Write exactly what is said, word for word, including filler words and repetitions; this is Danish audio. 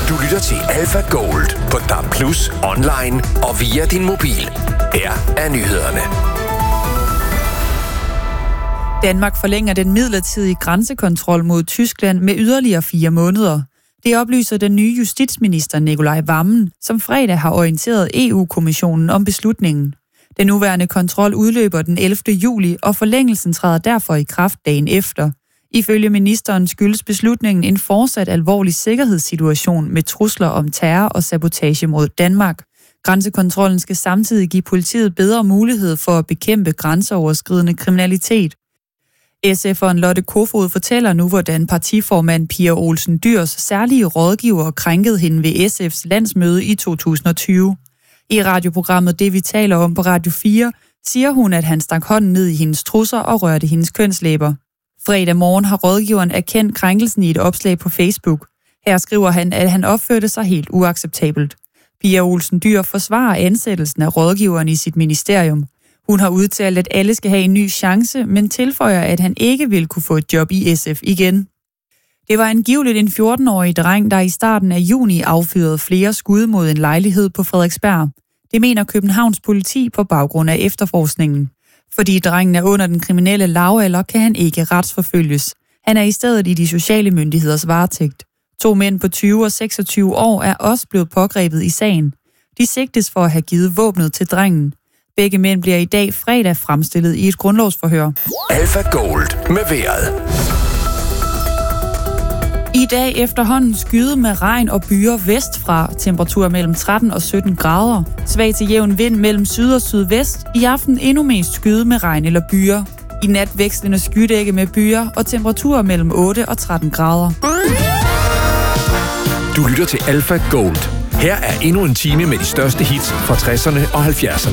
Du lytter til Alpha Gold på D A B plus, online og via din mobil. Her er nyhederne. Danmark forlænger den midlertidige grænsekontrol mod Tyskland med yderligere fire måneder. Det oplyser den nye justitsminister Nicolai Wammen, som fredag har orienteret E U-kommissionen om beslutningen. Den nuværende kontrol udløber den ellevte juli, og forlængelsen træder derfor i kraft dagen efter. Ifølge ministeren skyldes beslutningen en fortsat alvorlig sikkerhedssituation med trusler om terror og sabotage mod Danmark. Grænsekontrollen skal samtidig give politiet bedre mulighed for at bekæmpe grænseoverskridende kriminalitet. S F'eren Lotte Kofod fortæller nu, hvordan partiformand Pia Olsen Dyhrs særlige rådgiver krænkede hende ved S F's landsmøde i to tusind og tyve. I radioprogrammet Det vi taler om på Radio fire siger hun, at han stak hånden ned i hendes trusser og rørte hendes kønslæber. Fredag morgen har rådgiveren erkendt krænkelsen i et opslag på Facebook. Her skriver han, at han opførte sig helt uacceptabelt. Pia Olsen Dyhr forsvarer ansættelsen af rådgiveren i sit ministerium. Hun har udtalt, at alle skal have en ny chance, men tilføjer, at han ikke vil kunne få et job i S F igen. Det var angiveligt en fjorten-årig dreng, der i starten af juni affyrede flere skud mod en lejlighed på Frederiksberg. Det mener Københavns politi på baggrund af efterforskningen. Fordi drengen er under den kriminelle lavalder, kan han ikke retsforfølges. Han er i stedet i de sociale myndigheders varetægt. To mænd på tyve og seksogtyve år er også blevet pågrebet i sagen. De sigtes for at have givet våbnet til drengen. Begge mænd bliver i dag fredag fremstillet i et grundlovsforhør. Alpha Gold med vejret. I dag efterhånden skyde med regn og byer vestfra, temperaturer mellem tretten og sytten grader. Svag til jævn vind mellem syd og sydvest. I aften endnu mest skyde med regn eller byer. I nat vekslende skydække med byer og temperaturer mellem otte og tretten grader. Du lytter til Alpha Gold. Her er endnu en time med de største hits fra tresserne og halvfjerdserne.